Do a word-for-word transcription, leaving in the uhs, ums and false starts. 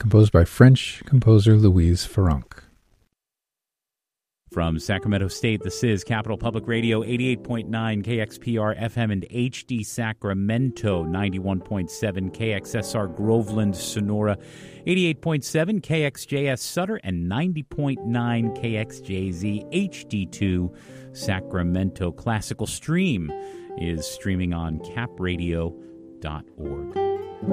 composed by French composer Louise Farrenc. From Sacramento State, this is Capital Public Radio, eighty-eight point nine K X P R F M and H D Sacramento, ninety-one point seven K X S R Groveland, Sonora, eighty-eight point seven K X J S Sutter, and ninety point nine K X J Z H D two Sacramento. Classical Stream is streaming on cap radio dot org.